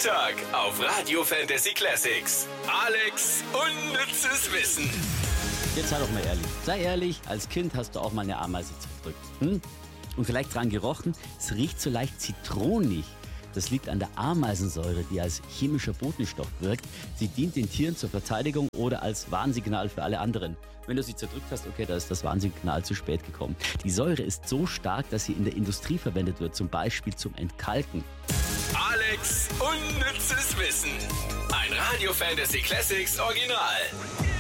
Tag auf Radio Fantasy Classics. Alex unnützes Wissen. Jetzt sei doch mal ehrlich. Sei ehrlich, als Kind hast du auch mal eine Ameise zerdrückt. Und vielleicht dran gerochen, es riecht so leicht zitronig. Das liegt an der Ameisensäure, die als chemischer Botenstoff wirkt. Sie dient den Tieren zur Verteidigung oder als Warnsignal für alle anderen. Wenn du sie zerdrückt hast, okay, da ist das Warnsignal zu spät gekommen. Die Säure ist so stark, dass sie in der Industrie verwendet wird, zum Beispiel zum Entkalken. Alex unnützes Wissen. Ein Radio Fantasy Classics Original.